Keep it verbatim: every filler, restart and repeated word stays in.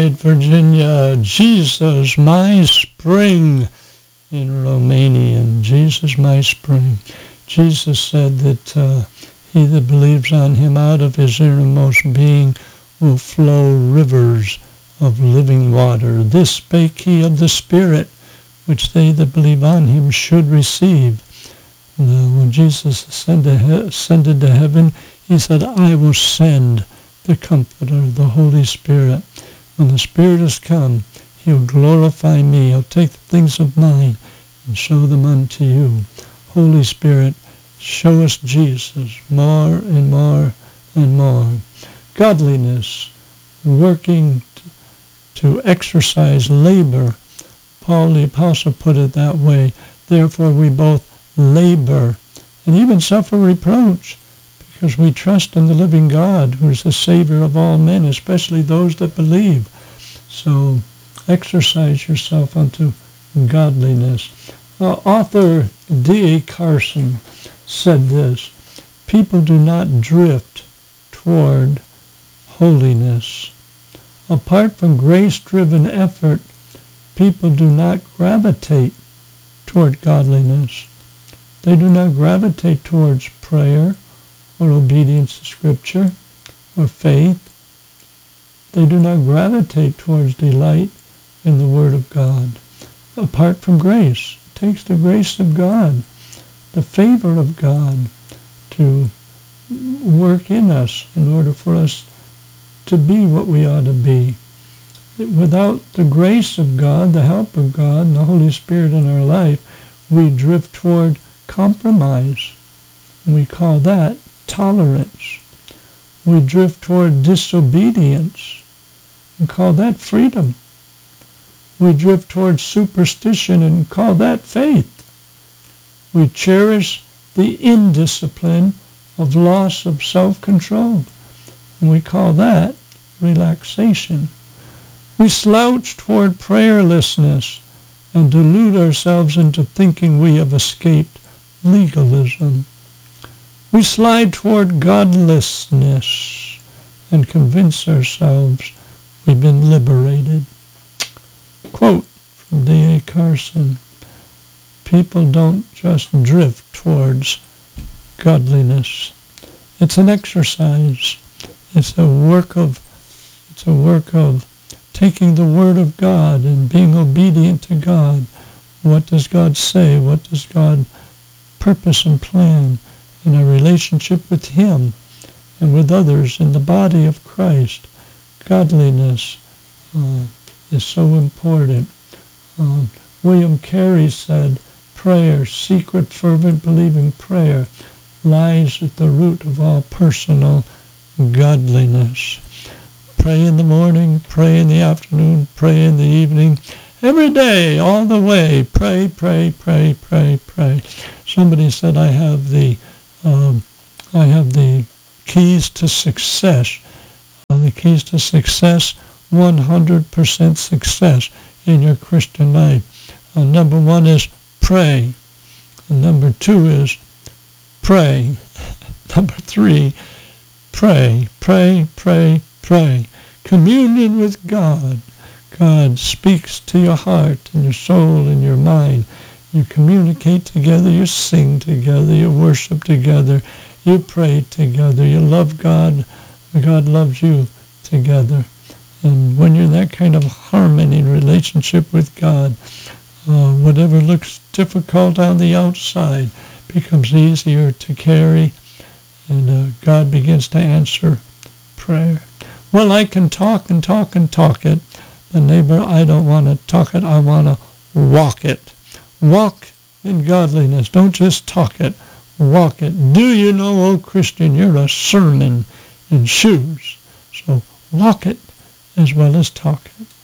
right, Virginia. Jesus, my spring in Romanian. Jesus, my spring. Jesus said that uh, he that believes on him, out of his innermost being will flow rivers of living water. This spake he of the Spirit, which they that believe on him should receive. Now, when Jesus ascended to heaven, he said, I will send the Comforter, the Holy Spirit. When the Spirit has come, he'll glorify me. He'll take the things of mine and show them unto you. Holy Spirit, show us Jesus more and more and more. Godliness, working to exercise labor. Paul the Apostle put it that way. Therefore we both labor and even suffer reproach, because we trust in the living God, who is the Savior of all men, especially those that believe. So exercise yourself unto godliness. Uh, author D A Carson said this: people do not drift toward holiness. Apart from grace-driven effort, people do not gravitate toward godliness. They do not gravitate towards prayer or obedience to Scripture or faith. They do not gravitate towards delight in the Word of God. Apart from grace, it takes the grace of God, the favor of God, to work in us in order for us to be what we ought to be. Without the grace of God, the help of God, and the Holy Spirit in our life, we drift toward compromise. And we call that tolerance. We drift toward disobedience and call that freedom. We drift toward superstition and call that faith. We cherish the indiscipline of loss of self-control, and we call that relaxation. We slouch toward prayerlessness and delude ourselves into thinking we have escaped legalism. We slide toward godlessness and convince ourselves we've been liberated. Quote from D A Carson: people don't just drift towards godliness. It's an exercise. It's a work of, it's a work of taking the Word of God and being obedient to God. What does God say? What does God purpose and plan in our relationship with Him and with others in the body of Christ? Godliness uh, is so important. Uh, William Carey said, prayer, secret, fervent, believing prayer, lies at the root of all personal godliness. Pray in the morning, pray in the afternoon, pray in the evening, every day, all the way. Pray, pray, pray, pray, pray. Somebody said, I have the, um, I have the keys to success. Uh, the keys to success, one hundred percent success in your Christian life. Uh, number one is pray. And number two is pray. Number three, pray, pray, pray, pray. Communion with God. God speaks to your heart and your soul and your mind. You communicate together, you sing together, you worship together, you pray together, you love God, God loves you together. And when you're in that kind of harmony and relationship with God, uh, whatever looks difficult on the outside becomes easier to carry, and uh, God begins to answer prayer. Well, I can talk and talk and talk it, but neighbor, I don't want to talk it, I want to walk it. Walk in godliness. Don't just talk it, walk it. Do you know, oh Christian, you're a sermon in shoes. So walk it as well as talk it.